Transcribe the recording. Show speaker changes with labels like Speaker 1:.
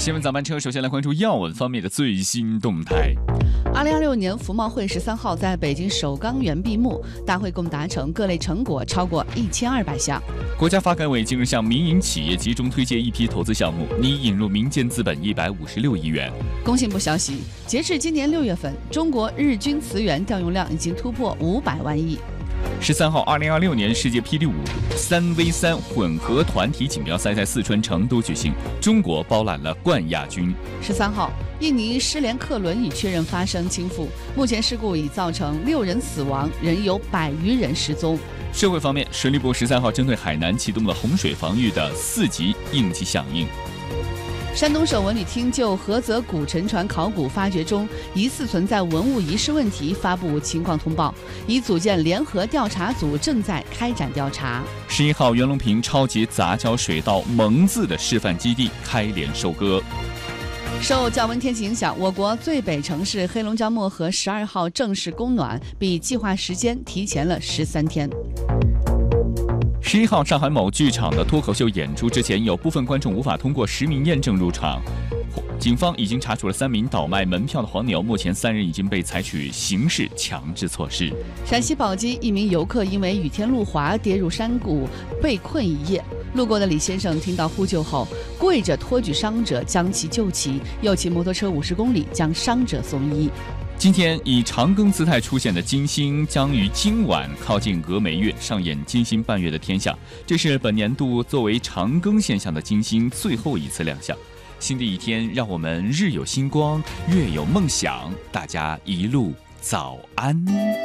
Speaker 1: 新闻早班车，首先来关注要闻方面的最新动态。
Speaker 2: 2026年服贸会13号在北京首钢园闭幕，大会共达成各类成果超过1200项。
Speaker 1: 国家发改委近日向民营企业集中推介一批投资项目，拟引入民间资本156亿元。
Speaker 2: 工信部消息，截至今年6月份，中国日均磁源调用量已经突破500万亿。
Speaker 1: 13号，2026年世界霹雳舞3v3混合团体锦标赛在四川成都举行，中国包揽了冠亚军。
Speaker 2: 13号，印尼失联客轮已确认发生倾覆，目前事故已造成6人死亡，仍有100余人失踪。
Speaker 1: 社会方面，水利部13号针对海南启动了洪水防御的4级应急响应。
Speaker 2: 山东省文旅厅就菏泽古沉船考古发掘中疑似存在文物遗失问题发布情况通报，已组建联合调查组，正在开展调查。
Speaker 1: 11号，袁隆平超级杂交水稻蒙自的示范基地开镰收割。
Speaker 2: 受降温天气影响，我国最北城市黑龙江漠河12号正式供暖，比计划时间提前了13天。
Speaker 1: 11号，上海某剧场的脱口秀演出之前，有部分观众无法通过实名验证入场。警方已经查处了3名倒卖门票的黄牛，目前3人已经被采取刑事强制措施。
Speaker 2: 陕西宝鸡一名游客因为雨天路滑跌入山谷，被困一夜。路过的李先生听到呼救后，跪着托举伤者将其救起，又骑摩托车50公里将伤者送医。
Speaker 1: 今天以长庚姿态出现的金星将于今晚靠近峨眉月上演金星伴月的天象，这是本年度作为长庚现象的金星最后一次亮相。新的一天，让我们日有星光，月有梦想，大家一路早安。